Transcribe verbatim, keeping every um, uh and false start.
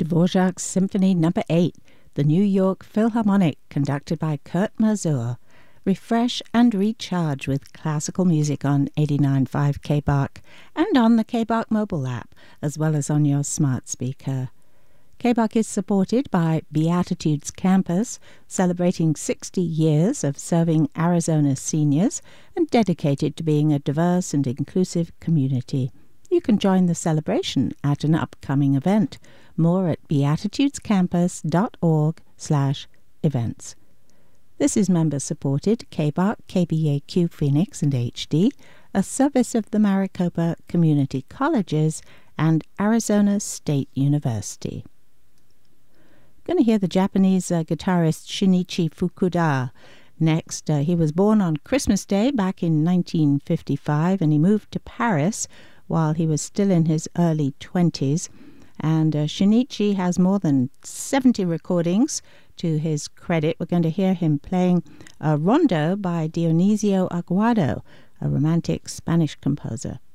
Dvorak's Symphony Number eight, the New York Philharmonic, conducted by Kurt Masur. Refresh and recharge with classical music on eighty-nine point five K B A C and on the K B A C mobile app, as well as on your smart speaker. K B A C is supported by Beatitudes Campus, celebrating sixty years of serving Arizona seniors and dedicated to being a diverse and inclusive community. You can join the celebration at an upcoming event. More at beatitudescampus.org slash events. This is member-supported K B A C, K B A Q Phoenix and H D, a service of the Maricopa Community Colleges and Arizona State University. Going to hear the Japanese uh, guitarist Shinichi Fukuda. Next, uh, he was born on Christmas Day back in nineteen fifty-five, and he moved to Paris while he was still in his early twenties. And uh, Shinichi has more than seventy recordings to his credit. We're going to hear him playing a rondo by Dionisio Aguado, a romantic Spanish composer.